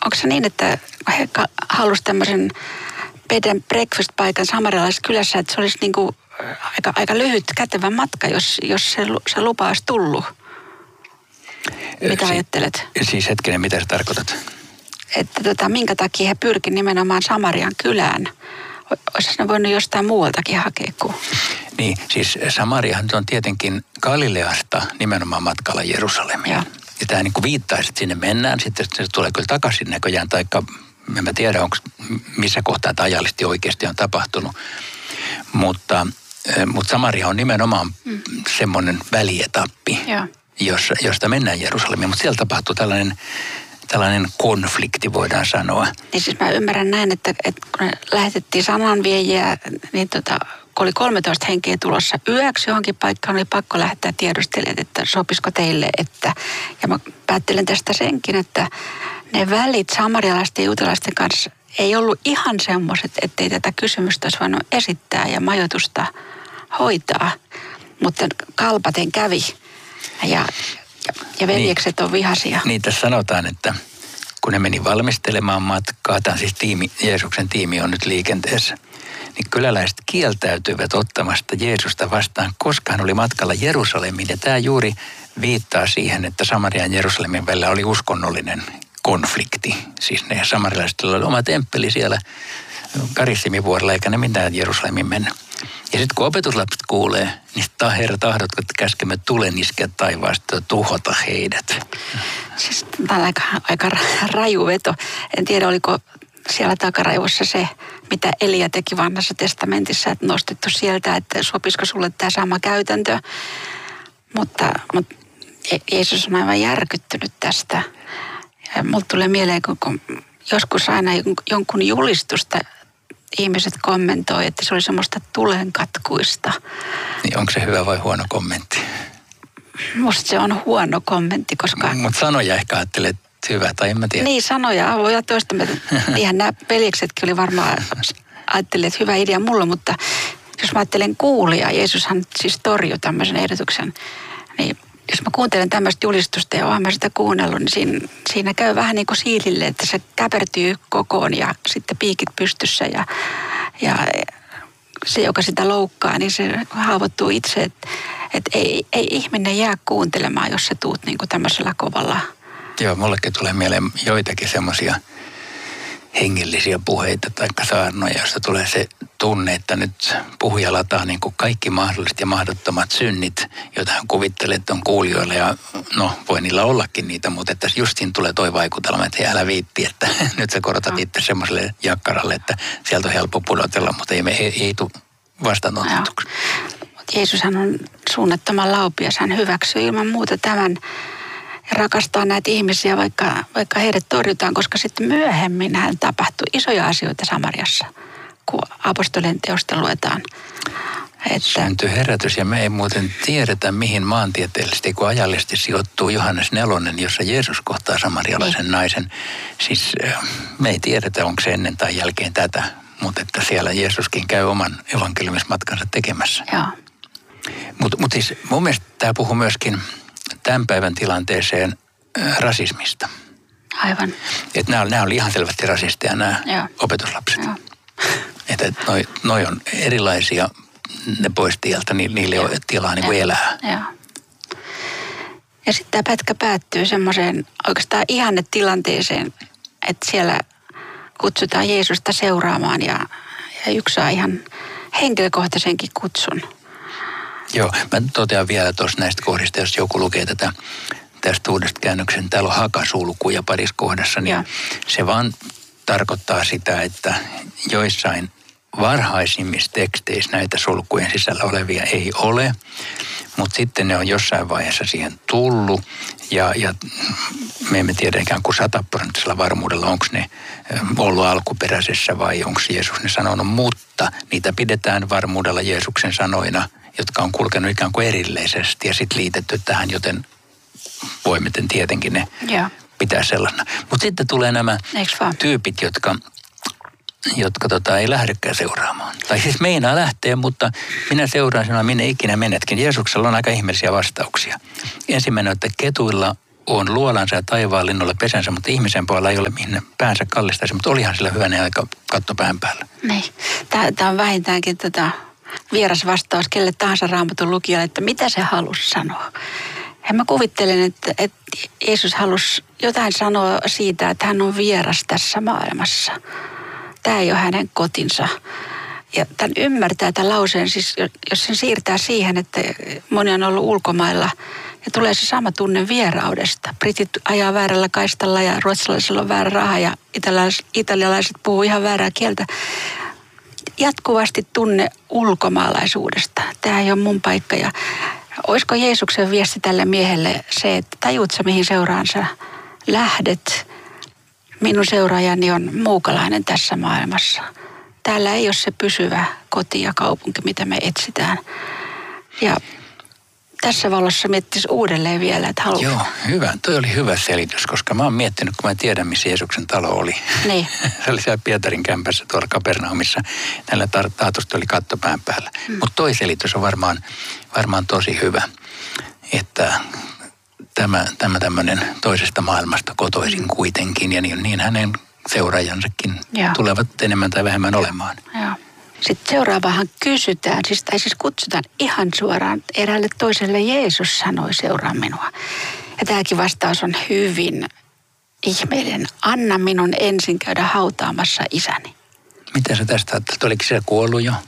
onko se niin, että he halusivat tämmöisen bed and breakfast-paikan samarialaisessa kylässä, että se olisi niin kuin aika lyhyt kätevä matka, jos se lupa olisi tullut? Mitä ajattelet? Siis hetkinen, mitä sä tarkoitat? Että minkä takia he pyrkivät nimenomaan Samarian kylään? Olisi ne voinut jostain muualtakin hakea kuin... Niin, siis Samariahan on tietenkin Galileasta nimenomaan matkalla Jerusalemiin. Ja tämä niin kuin viittaisi, että sinne mennään, sitten se tulee kyllä takaisin näköjään, taikka en mä tiedä, onko missä kohtaa tämä ajallisesti oikeasti on tapahtunut. Mutta Samaria on nimenomaan semmoinen välietappi, josta mennään Jerusalemiin, mutta siellä tapahtuu tällainen konflikti, voidaan sanoa. Niin siis mä ymmärrän näin, että kun lähetettiin sananviejiä, niin kun oli 13 henkeä tulossa yöksi johonkin paikkaan, oli pakko lähettää tiedustelijat, että sopisiko teille, että... Ja mä päättelen tästä senkin, että ne välit samarialaisten ja juutalaisten kanssa ei ollut ihan semmoiset, ettei tätä kysymystä olisi voinut esittää ja majoitusta hoitaa, mutta kalpaten kävi ja veljekset on vihaisia. Niin, tässä sanotaan, että kun ne meni valmistelemaan matkaa, tämä siis Jeesuksen tiimi on nyt liikenteessä, niin kyläläiset kieltäytyivät ottamasta Jeesusta vastaan, koska hän oli matkalla Jerusalemiin. Ja tämä juuri viittaa siihen, että Samarian ja Jerusalemin välillä oli uskonnollinen konflikti. Siis ne samarilaiset oli oma temppeli siellä Karissimivuorella, eikä ne mitään Jerusalemiin mennä. Ja sitten kun opetuslapset kuulee, niin Herra, tahdotko, että käskemme tulen iskeä taivaasta ja tuhota heidät? Siis tämä on aika raju veto. En tiedä, oliko siellä takaraivossa se, mitä Elia teki vanhassa testamentissa, että nostettu sieltä, että sopisiko sulle tämä sama käytäntö. Mutta Jeesus on aivan järkyttynyt tästä. Ja mulle tulee mieleen, kun joskus aina jonkun julistusta ihmiset kommentoi, että se oli semmoista tulenkatkuista. Niin onko se hyvä vai huono kommentti? Musta se on huono kommentti, koska... Mutta sanoja ehkä ajattelet hyvä, tai en mä tiedä. Niin, sanoja. Voi olla toista. Ihan nämä veljeksetkin oli varmaan ajattelleet, että hyvä idea mulla, mutta jos mä ajattelen kuulijaa, Jeesushan siis torjui tämmöisen ehdotuksen, niin jos mä kuuntelen tämmöistä julistusta ja oon mä sitä kuunnellut, niin siinä käy vähän niin kuin siilille, että se käpertyy kokoon ja sitten piikit pystyssä ja se, joka sitä loukkaa, niin se haavoittuu itse, että ei ihminen jää kuuntelemaan, jos sä tuut niin kuin tämmöisellä kovalla. Joo, mullekin tulee mieleen joitakin semmoisia hengellisiä puheita tai saarnoja, joista tulee se tunne, että nyt puhuja lataa niin kuin kaikki mahdolliset ja mahdottomat synnit, joita hän kuvittelee, että on kuulijoilla. Ja no, voi niillä ollakin niitä, mutta että just siinä tulee toi vaikutelma, että hei, älä viitti, että nyt sä korotat itse semmoiselle jakkaralle, että sieltä on helppo pudotella, mutta ei tule vastaanotetuksi. Mutta Jeesushan on suunnattoman laupias, hän hyväksyy ilman muuta tämän ja rakastaa näitä ihmisiä, vaikka heidät torjutaan, koska sitten myöhemmin hän tapahtui isoja asioita Samariassa, kun apostolien teosta luetaan. Syntyi herätys ja me ei muuten tiedetä, mihin maantieteellisesti kun ajallisesti sijoittuu Johannes 4, jossa Jeesus kohtaa samarialaisen naisen. Siis me ei tiedetä, onko se ennen tai jälkeen tätä, mutta että siellä Jeesuskin käy oman evankeliumismatkansa tekemässä. Joo. Mutta siis mun mielestä tämä puhuu myöskin tämän päivän tilanteeseen rasismista. Aivan. Että nämä oli ihan selvästi rasisteja nämä opetuslapset. Että noi on erilaisia, ne pois tieltä, niin niille ei ole tilaa niin kuin elää. Joo. Ja sitten tämä pätkä päättyy semmoiseen oikeastaan ihannetilanteeseen, että siellä kutsutaan Jeesusta seuraamaan ja yksi saa ihan henkilökohtaisenkin kutsun. Joo, mä totean vielä tuossa näistä kohdista, jos joku lukee tästä uudesta käännöksen, täällä on hakasulkuja parissa kohdassa, niin se vaan tarkoittaa sitä, että joissain varhaisimmissa teksteissä näitä sulkujen sisällä olevia ei ole, mutta sitten ne on jossain vaiheessa siihen tullut ja me emme tiedä ikään kuin 100% varmuudella, onko ne ollut alkuperäisessä vai onko Jeesus ne sanonut, mutta niitä pidetään varmuudella Jeesuksen sanoina, jotka on kulkenut ikään kuin erilleisesti ja sitten liitetty tähän, joten voimme tietenkin ne pitää sellaisena. Mutta sitten tulee nämä tyypit, jotka ei lähdekään seuraamaan. Tai siis meinaa lähteä, mutta minä seuraan sinua, minne ikinä menetkin. Jeesuksella on aika ihmeellisiä vastauksia. Ensimmäinen on, että ketuilla on luolansa ja taivaan linnulla pesänsä, mutta ihmisen puolella ei ole mihin päänsä kallistaisi, mutta olihan sillä hyvänä aika katto pään päällä. Niin. Tämä on vähintäänkin vieras vastaus kelle tahansa Raamatun lukijalle, että mitä se halusi sanoa. Ja mä kuvittelen, että Jeesus halusi jotain sanoa siitä, että hän on vieras tässä maailmassa. Tämä ei ole hänen kotinsa. Ja tämän ymmärtää tämän lauseen, siis jos sen siirtää siihen, että moni on ollut ulkomailla ja tulee se sama tunne vieraudesta. Britit ajaa väärällä kaistalla ja ruotsalaisilla on väärä raha ja italialaiset puhuu ihan väärää kieltä. Jatkuvasti tunne ulkomaalaisuudesta. Tämä ei ole mun paikka. Ja olisiko Jeesuksen viesti tälle miehelle se, että tajuut sä mihin seuraan sä lähdet. Minun seuraajani on muukalainen tässä maailmassa. Täällä ei ole se pysyvä koti ja kaupunki, mitä me etsitään. Ja tässä valossa miettisi uudelleen vielä, että haluaa. Joo, hyvä. Toi oli hyvä selitys, koska mä oon miettinyt, kun mä tiedän, missä Jeesuksen talo oli. Niin. Se oli siellä Pietarin kämpässä tuolla Kapernaumissa. Näillä taatusti oli katto pään päällä. Mutta toi selitys on varmaan tosi hyvä, että tämä tämmöinen toisesta maailmasta kotoisin kuitenkin. Ja niin hänen seuraajansakin tulevat enemmän tai vähemmän olemaan. Joo. Sitten seuraavahan kysytään, siis kutsutaan ihan suoraan eräälle toiselle, Jeesus sanoi seuraa minua. Ja tämäkin vastaus on hyvin ihmeellinen. Anna minun ensin käydä hautaamassa isäni. Miten sä tästä ajattelet? Oliko se kuollut jo?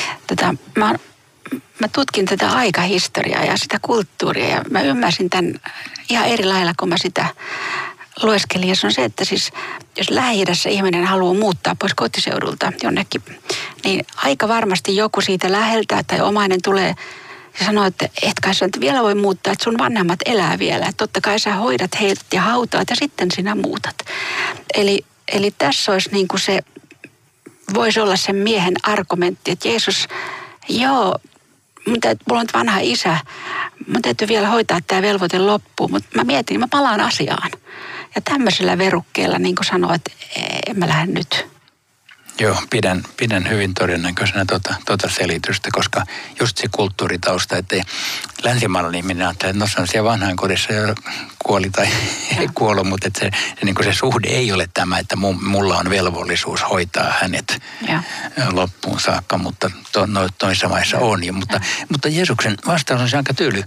Mä tutkin tätä aikahistoriaa ja sitä kulttuuria ja mä ymmärsin tämän ihan eri lailla, kun mä sitä lueskelin. Ja se on se, että siis jos Lähi-idässä ihminen haluaa muuttaa pois kotiseudulta jonnekin, niin aika varmasti joku siitä läheltä tai omainen tulee ja sanoo, että et kai sä vielä voi muuttaa, että sun vanhemmat elää vielä. Että totta kai sä hoidat heidät ja hautaat ja sitten sinä muutat. Eli tässä olisi niin kuin se, voisi olla sen miehen argumentti, että Jeesus, joo, mulla on vanha isä, mun täytyy vielä hoitaa tämä velvoite loppuun, mutta mä palaan asiaan. Ja tämmöisellä verukkeella niin kuin sanoo, että en mä lähde nyt. Joo, pidän hyvin todennäköisenä tota selitystä, koska just se kulttuuritausta, että länsimaalainen ihminen ajattelee, että no se on siellä vanhaan kodissa jo kuoli tai ei kuollut, mutta että se suhde ei ole tämä, että mulla on velvollisuus hoitaa hänet loppuun saakka, mutta toisissa maissa on jo. Mutta Jeesuksen vastaus on se aika tyly.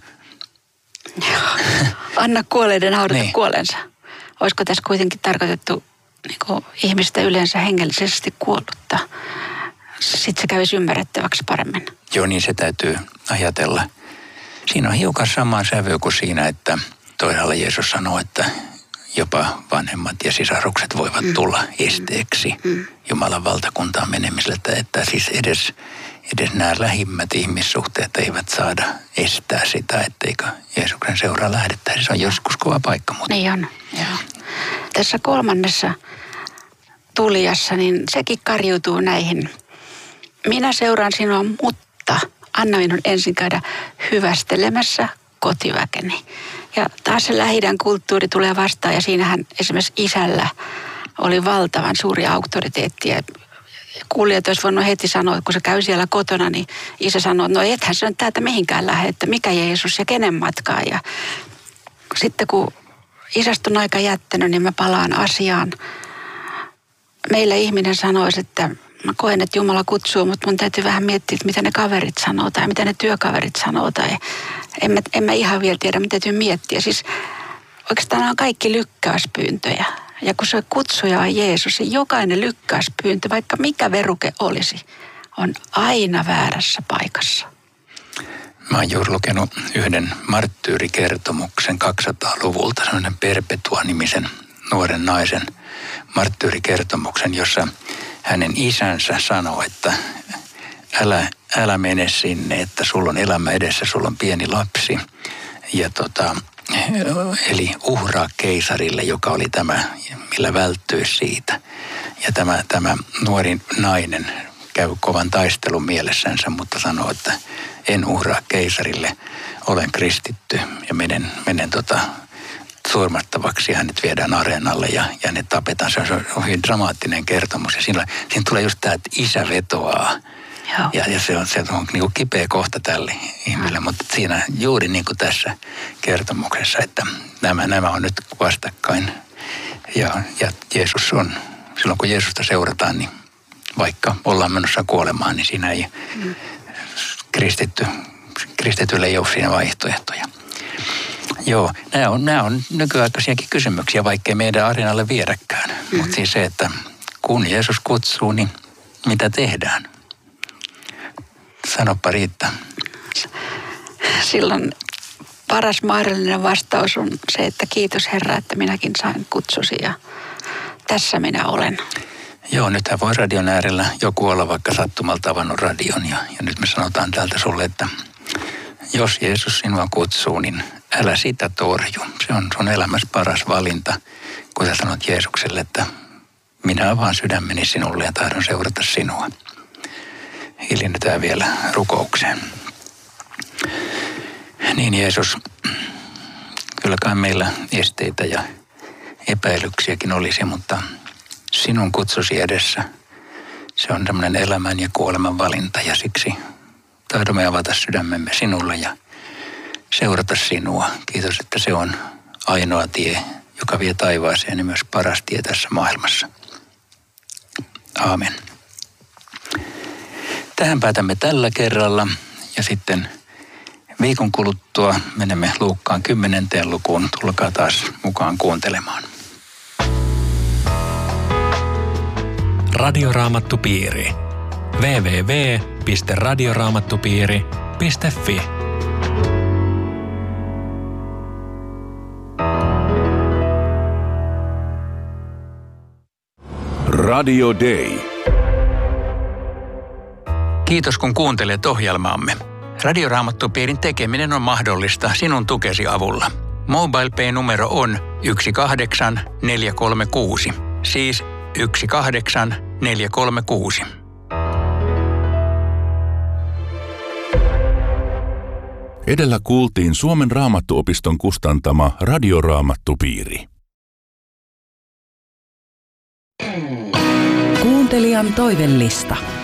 Anna kuolleiden haudata kuolensa. Olisiko tässä kuitenkin tarkoitettu niin ihmistä yleensä hengellisesti kuollutta? Sitten se kävisi ymmärrettäväksi paremmin. Joo, niin se täytyy ajatella. Siinä on hiukan sama sävy kuin siinä, että toisaalla Jeesus sanoo, että jopa vanhemmat ja sisarukset voivat tulla esteeksi Jumalan valtakuntaan menemiselle. Että siis edes nämä lähimmät ihmissuhteet eivät saada estää sitä, etteikö Jeesuksen seuraa lähdettäisi. Se on joskus kova paikka. Mutta. Niin on, joo. Tässä 3. tulijassa, niin sekin karjuutuu näihin. Minä seuraan sinua, mutta anna minun ensin käydä hyvästelemässä kotiväkeni. Ja taas se Lähi-idän kulttuuri tulee vastaan ja siinähän esimerkiksi isällä oli valtavan suuri auktoriteetti. Ja kuulijat olisi voinut heti sanoa, että kun se käy siellä kotona, niin isä sanoo, että no ethän se on täältä mihinkään lähde, että mikä Jeesus ja kenen matkaa. Ja sitten kun isästä on aika jättänyt, niin mä palaan asiaan. Meillä ihminen sanoisi, että mä koen, että Jumala kutsuu, mutta mun täytyy vähän miettiä, että mitä ne kaverit sanoo tai mitä ne työkaverit sanoo. Tai en mä ihan vielä tiedä, mitä täytyy miettiä. Siis oikeastaan nämä on kaikki lykkäyspyyntöjä. Ja kun se kutsuja on Jeesus, niin jokainen lykkäyspyyntö, vaikka mikä veruke olisi, on aina väärässä paikassa. Mä oon juuri lukenut yhden marttyyrikertomuksen 200-luvulta, sellainen Perpetua-nimisen nuoren naisen marttyyrikertomuksen, jossa hänen isänsä sanoo, että älä mene sinne, että sulla on elämä edessä, sulla on pieni lapsi. Ja eli uhraa keisarille, joka oli tämä, millä välttyisi siitä. Ja tämä nuori nainen käy kovan taistelun mielessänsä, mutta sanoo, että en uhraa keisarille, olen kristitty ja menen surmattavaksi ja hänet viedään areenalle ja ne tapetaan. Se on hyvin dramaattinen kertomus ja siinä tulee just tämä, että isä vetoaa Ja se on niin kuin kipeä kohta tälle ihmiselle, mutta siinä juuri niin kuin tässä kertomuksessa, että nämä on nyt vastakkain. Ja Jeesus on, silloin kun Jeesusta seurataan, niin vaikka ollaan menossa kuolemaan, niin siinä ei kristitylle ei ole siinä vaihtoehtoja. Joo, nämä on nykyaikaisiakin kysymyksiä, vaikkei meidän arinalle viedäkään. Mutta siis se, että kun Jeesus kutsuu, niin mitä tehdään? Sanoppa Riitta. Silloin paras mahdollinen vastaus on se, että kiitos Herra, että minäkin sain kutsusi ja tässä minä olen. Joo, nythän voi radion äärellä joku olla vaikka sattumalta avannut radion ja nyt me sanotaan täältä sulle, että jos Jeesus sinua kutsuu, niin älä sitä torju. Se on sun elämässä paras valinta, kun sä sanot Jeesukselle, että minä avaan sydämeni sinulle ja tahdon seurata sinua. Hiljennytään vielä rukoukseen. Niin Jeesus, kyllä kai meillä esteitä ja epäilyksiäkin olisi, mutta sinun kutsusi edessä. Se on tämmöinen elämän ja kuoleman valinta ja siksi tahdomme avata sydämemme sinulle ja seurata sinua. Kiitos, että se on ainoa tie, joka vie taivaaseen ja myös paras tie tässä maailmassa. Aamen. Tähän päätämme tällä kerralla ja sitten viikon kuluttua menemme Luukkaan 10. lukuun. Tulkaa taas mukaan kuuntelemaan. Radioraamattupiiri. www.radioraamattupiiri.fi Radio Day. Kiitos kun kuuntelet ohjelmaamme. Radioraamattupiirin tekeminen on mahdollista sinun tukesi avulla. MobilePay-numero on 18436. Siis 18436. Edellä kuultiin Suomen Raamattuopiston kustantama Radioraamattupiiri. Kuuntelijan toivellista.